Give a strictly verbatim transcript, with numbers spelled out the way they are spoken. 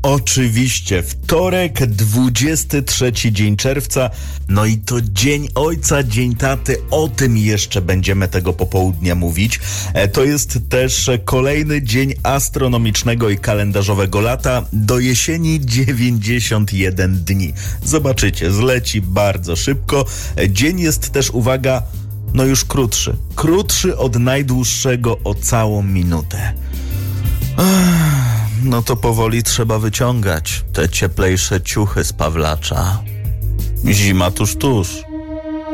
Oczywiście, wtorek, dwudziesty trzeci dzień czerwca, no i to Dzień Ojca, Dzień Taty, o tym jeszcze będziemy tego popołudnia mówić. E, to jest też kolejny dzień astronomicznego i kalendarzowego lata, do jesieni dziewięćdziesiąt jeden dni. Zobaczycie, zleci bardzo szybko. E, dzień jest też, uwaga, no już krótszy. Krótszy od najdłuższego o całą minutę. Ech. No to powoli trzeba wyciągać te cieplejsze ciuchy z Pawlacza. Zima tuż, tuż.